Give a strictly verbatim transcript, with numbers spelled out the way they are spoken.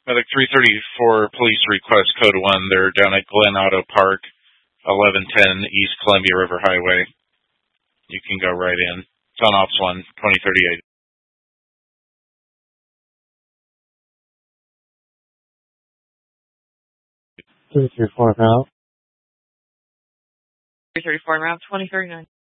Medic three thirty-four, police request code one. They're down at Glen Auto Park, eleven ten East Columbia River Highway. You can go right in. It's on Ops one, twenty thirty-eight. three three four now. three thirty-four, route twenty thirty-nine.